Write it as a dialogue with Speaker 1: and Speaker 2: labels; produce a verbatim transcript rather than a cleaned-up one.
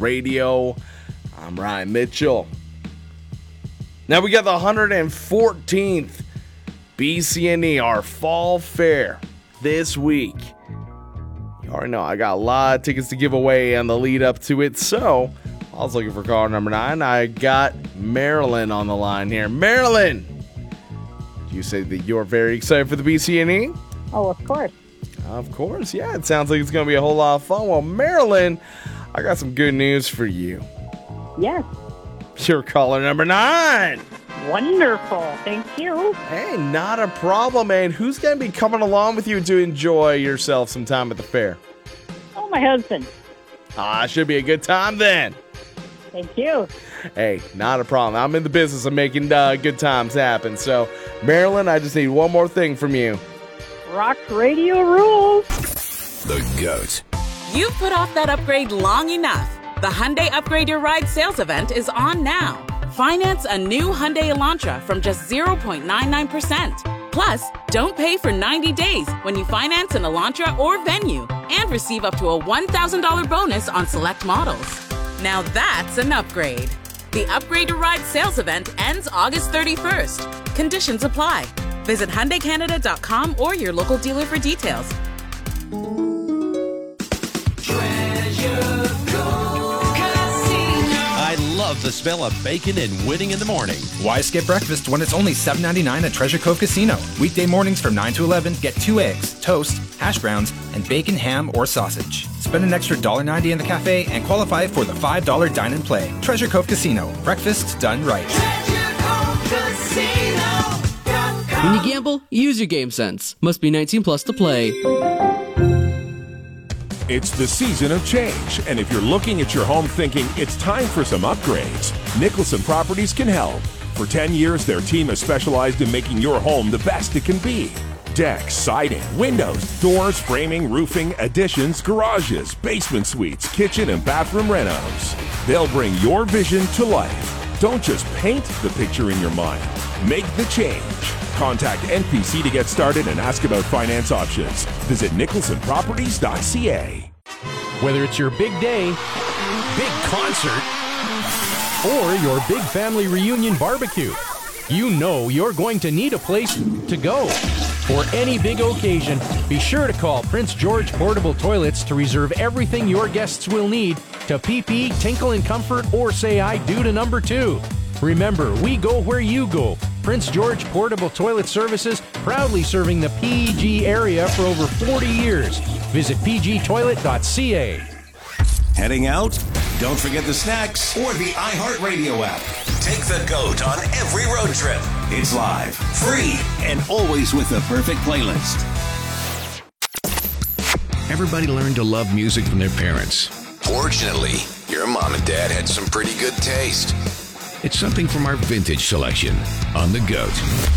Speaker 1: Radio. I'm Ryan Mitchell. Now we got the one hundred fourteenth B C N E, our fall fair this week. You already know I got a lot of tickets to give away on the lead up to it, so I was looking for caller number nine. I got Marilyn on the line here. Marilyn, you say that you're very excited for the B C N E?
Speaker 2: Oh, of course.
Speaker 1: Of course, yeah. It sounds like it's going to be a whole lot of fun. Well, Marilyn, I got some good news for you.
Speaker 2: Yes.
Speaker 1: You're caller number nine.
Speaker 2: Wonderful. Thank you.
Speaker 1: Hey, not a problem, man. Who's going to be coming along with you to enjoy yourself some time at the fair?
Speaker 2: Oh, my husband.
Speaker 1: Ah, should be a good time then.
Speaker 2: Thank you.
Speaker 1: Hey, not a problem. I'm in the business of making uh, good times happen. So, Marilyn, I just need one more thing from you.
Speaker 2: Rock Radio rules.
Speaker 3: The GOAT.
Speaker 4: You've put off that upgrade long enough. The Hyundai Upgrade Your Ride sales event is on now. Finance a new Hyundai Elantra from just zero point nine nine percent. Plus, don't pay for ninety days when you finance an Elantra or Venue and receive up to a one thousand dollars bonus on select models. Now that's an upgrade. The Upgrade Your Ride sales event ends August thirty-first. Conditions apply. Visit Hyundai Canada dot com or your local dealer for details.
Speaker 3: I love the smell of bacon and winning in the morning.
Speaker 5: Why skip breakfast when it's only seven ninety-nine at Treasure Cove Casino? Weekday mornings from nine to eleven, get two eggs, toast, hash browns, and bacon, ham, or sausage. Spend an extra one dollar ninety in the cafe and qualify for the five dollar dine and play. Treasure Cove Casino. Breakfast done right.
Speaker 6: Treasure Cove Casino.
Speaker 7: When you gamble, use your game sense. Must be nineteen plus to play.
Speaker 8: It's the season of change, and if you're looking at your home thinking it's time for some upgrades, Nicholson Properties can help. For ten years, their team has specialized in making your home the best it can be. Decks, siding, windows, doors, framing, roofing, additions, garages, basement suites, kitchen and bathroom renos. They'll bring your vision to life. Don't just paint the picture in your mind. Make the change. Contact N P C to get started and ask about finance options. Visit nicholson properties dot c a.
Speaker 9: Whether it's your big day, big concert, or your big family reunion barbecue, you know you're going to need a place to go. For any big occasion, be sure to call Prince George Portable Toilets to reserve everything your guests will need to pee-pee, tinkle in comfort, or say I do to number two. Remember, we go where you go. Prince George Portable Toilet Services, proudly serving the P G area for over forty years. Visit p g toilet dot c a.
Speaker 3: Heading out? Don't forget the snacks or the iHeartRadio app. Take the GOAT on every road trip. It's live, free, and always with the perfect playlist.
Speaker 10: Everybody learned to love music from their parents.
Speaker 11: Fortunately, your mom and dad had some pretty good taste.
Speaker 10: It's something from our vintage selection on the GOAT.